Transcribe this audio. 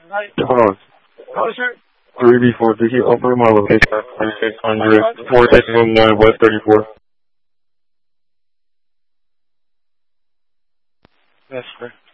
Hold on. Oh, sir. 3B4, did you open my location at 2600 4-9 West 34? Yes, sir.